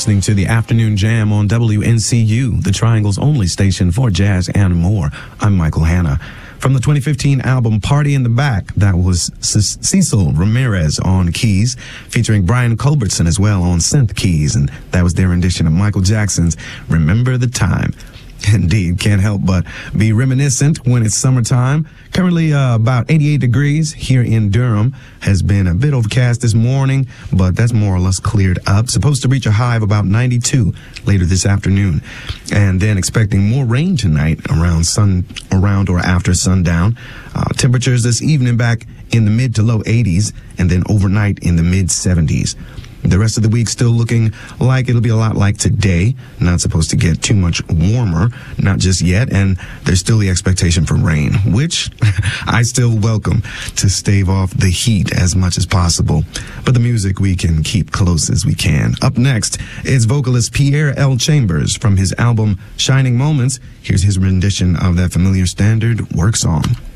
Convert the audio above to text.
listening to the Afternoon Jam on WNCU, the Triangle's only station for jazz and more. I'm Michael Hanna. From the 2015 album Party in the Back, that was Cecil Ramirez on keys, featuring Brian Culbertson as well on synth keys, and that was their rendition of Michael Jackson's Remember the Time. Indeed, can't help but be reminiscent when it's summertime. Currently about 88 degrees here in Durham. Has been a bit overcast this morning, but that's more or less cleared up. Supposed to reach a high of about 92 later this afternoon. And then expecting more rain tonight around or after sundown. Temperatures this evening back in the mid to low 80s, and then overnight in the mid 70s. The rest of the week still looking like it'll be a lot like today. Not supposed to get too much warmer, not just yet, and there's still the expectation for rain, which I still welcome to stave off the heat as much as possible. But the music we can keep close as we can. Up next is vocalist Pierre L. Chambers from his album Shining Moments. Here's his rendition of that familiar standard work song.